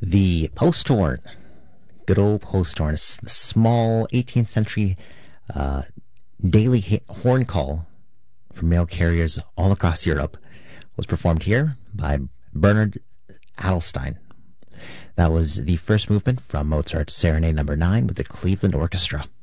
The post horn, good old post horn, a small 18th century daily horn call for mail carriers all across Europe, was performed here by Bernard Adelstein. That was the first movement from Mozart's Serenade No. 9 with the Cleveland Orchestra.